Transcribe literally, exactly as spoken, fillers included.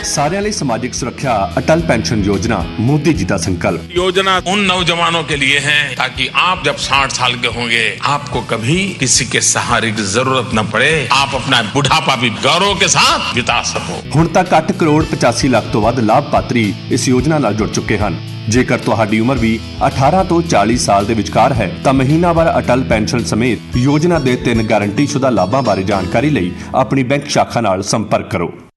सारिਆਂ ਲਈ समाजिक सुरक्षा अटल पेंशन योजना मोदी जी का संकल्प। योजना उन नौजवानों के लिए है ताकि आप जब साठ साल के होंगे आपको कभी किसी के सहारे की जरूरत न पड़े, आप अपना बुढ़ापा भी गौरव के साथ बिता सको। हुण तक आठ करोड़ पचासी लाख तो वध लाभपात्री इस योजना नाल जुड़ चुके हैं। जेकर तुहाडी उम्र भी अठारह तो चालीस साल ਦੇ ਵਿਚਕਾਰ ਹੈ ਤਾਂ ਮਹੀਨਾਵਾਰ ਅਟਲ ਪੈਨਸ਼ਨ ਸਮੇਤ ਯੋਜਨਾ ਦੇ ਤਿੰਨ ਗਾਰੰਟੀਸ਼ੁਦਾ ਲਾਭਾਂ ਬਾਰੇ ਜਾਣਕਾਰੀ ਲਈ ਆਪਣੀ ਬੈਂਕ ਸ਼ਾਖਾ ਨਾਲ ਸੰਪਰਕ ਕਰੋ।